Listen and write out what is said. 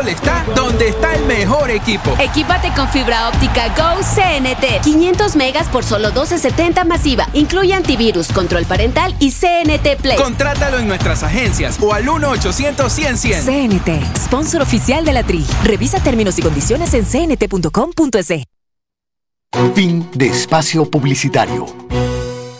fútbol está donde está el mejor equipo. Equípate con fibra óptica Go CNT. 500 megas por solo $12.70 masiva. Incluye antivirus, control parental y CNT Play. Contrátalo en nuestras agencias o al 1-800-100-100. CNT, sponsor oficial de la Tri. Revisa términos y condiciones en cnt.com.es. Fin de espacio publicitario.